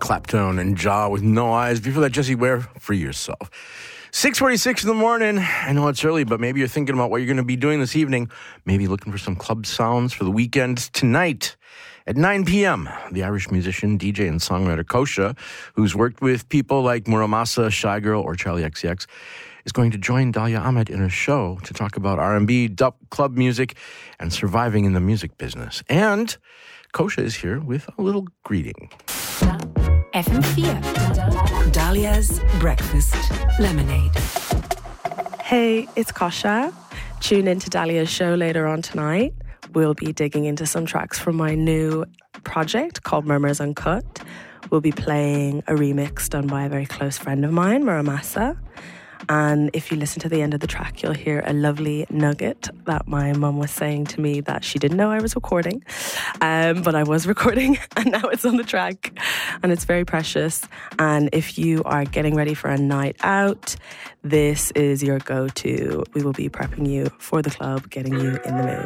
Clapton and Jaw with No Eyes. Before that, Jessie Ware, Free Yourself. 6:46 in the morning. I know it's early, but maybe you're thinking about what you're going to be doing this evening. Maybe looking for some club sounds for the weekend. Tonight at 9 p.m., the Irish musician, DJ, and songwriter Kosha, who's worked with people like Muramasa, Shy Girl, or Charlie XCX, is going to join Dalia Ahmed in a show to talk about R&B, dub, club music, and surviving in the music business. And Kosha is here with a little greeting. FM4. Dalia's Breakfast Lemonade. Hey, it's Kosha. Tune into Dalia's show later on tonight. We'll be digging into some tracks from my new project called Murmurs Uncut. We'll be playing a remix done by a very close friend of mine, Muramasa. And if you listen to the end of the track, you'll hear a lovely nugget that my mum was saying to me that she didn't know I was recording. But I was recording, and now it's on the track. And it's very precious. And if you are getting ready for a night out, this is your go-to. We will be prepping you for the club, getting you in the mood.